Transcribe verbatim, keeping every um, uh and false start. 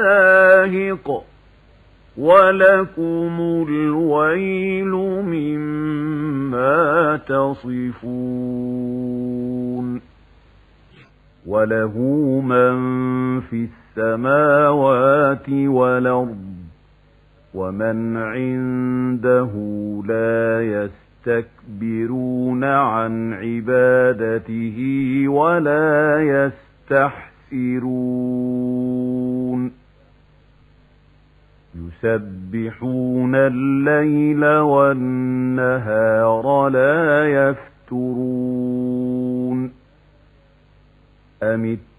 زاهق ولكم الويل مما تصفون وله من في السماوات والأرض ومن عنده لا يستكبرون عن عبادته ولا يستحسرون يسبحون الليل والنهار لا يفترون أم